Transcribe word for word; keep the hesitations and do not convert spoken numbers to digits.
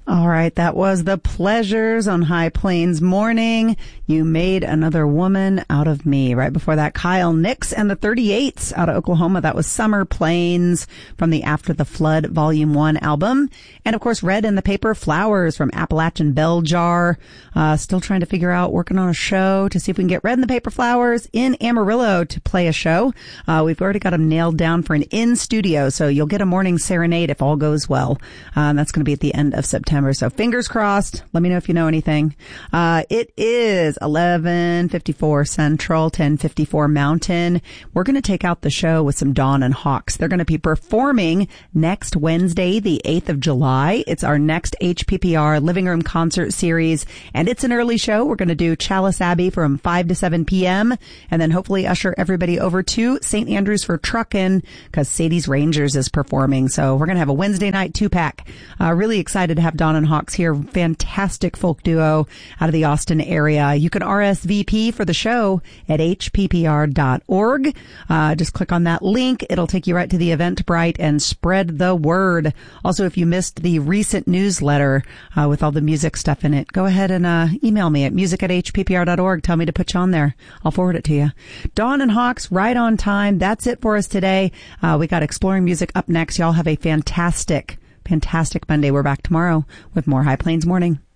All right, that was The Pleasures on High Plains Morning. You Made Another Woman Out of Me. Right before that, Kyle Nix and the thirty-eights out of Oklahoma. That was Summer Plains from the After the Flood Volume one album. And, of course, Red in the Paper Flowers from Appalachian Bell Jar. Uh, still trying to figure out, working on a show to see if we can get Red in the Paper Flowers in Amarillo to play a show. Uh, we've already got them nailed down for an in-studio, so you'll get a morning serenade if all goes well. Uh, that's going to be at the end of September. So fingers crossed. Let me know if you know anything. Uh, it is eleven fifty-four Central, ten fifty-four Mountain. We're going to take out the show with some Dawn and Hawks. They're going to be performing next Wednesday, the eighth of July. It's our next H P P R Living Room Concert Series, and it's an early show. We're going to do Chalice Abbey from five to seven p.m., and then hopefully usher everybody over to Saint Andrews for Truckin', because Sadie's Rangers is performing. So we're going to have a Wednesday night two-pack. Uh, really excited to have Dawn and Hawks here. Fantastic folk duo out of the Austin area. You can R S V P for the show at H P P R dot org. Uh, just click on that link. It'll take you right to the Eventbrite and spread the word. Also, if you missed the recent newsletter uh, with all the music stuff in it, go ahead and uh, email me at music at H P P R dot org. Tell me to put you on there. I'll forward it to you. Dawn and Hawks, right on time. That's it for us today. Uh, we got Exploring Music up next. Y'all have a fantastic Fantastic Monday. We're back tomorrow with more High Plains Morning.